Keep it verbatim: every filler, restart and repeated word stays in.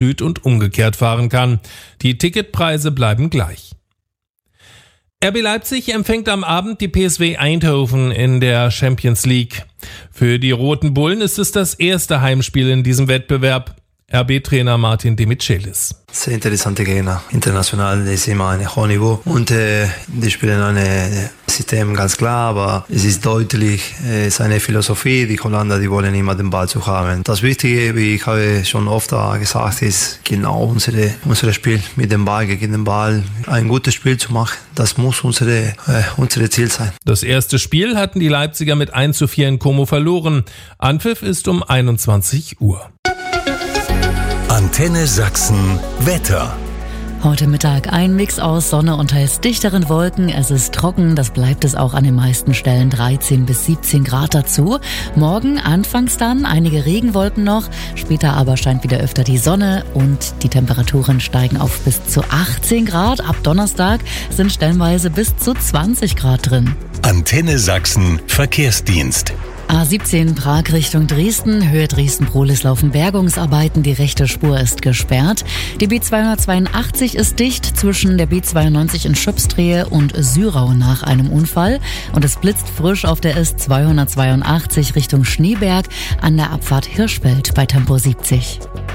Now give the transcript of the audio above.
Süd und umgekehrt fahren kann. Die Ticketpreise bleiben gleich. R B Leipzig empfängt am Abend die P S V Eindhoven in der Champions League. Für die Roten Bullen ist es das erste Heimspiel in diesem Wettbewerb. R B-Trainer Martin Demichelis. Sehr interessante Gegner. International ist immer ein hohes Niveau und äh, die spielen ein System ganz klar, aber es ist deutlich, äh, es ist eine Philosophie. Die Holländer, die wollen immer den Ball zu haben. Das Wichtige, wie ich habe schon oft gesagt, ist genau unsere, unser Spiel mit dem Ball, gegen den Ball, ein gutes Spiel zu machen. Das muss unsere, äh, unser Ziel sein. Das erste Spiel hatten die Leipziger mit eins zu vier in Como verloren. Anpfiff ist um einundzwanzig Uhr. Antenne Sachsen Wetter. Heute Mittag ein Mix aus Sonne und teils dichteren Wolken. Es ist trocken, das bleibt es auch an den meisten Stellen, dreizehn bis siebzehn Grad dazu. Morgen anfangs dann einige Regenwolken noch, später aber scheint wieder öfter die Sonne und die Temperaturen steigen auf bis zu achtzehn Grad. Ab Donnerstag sind stellenweise bis zu zwanzig Grad drin. Antenne Sachsen Verkehrsdienst. A siebzehn Prag Richtung Dresden, Höhe Dresden-Prohlis laufen Bergungsarbeiten, die rechte Spur ist gesperrt. Die B zweihundertzweiundachtzig ist dicht zwischen der B zweiundneunzig in Schöpstrehe und Syrau nach einem Unfall. Und es blitzt frisch auf der S zweihundertzweiundachtzig Richtung Schneeberg an der Abfahrt Hirschfeld bei Tempo siebzig.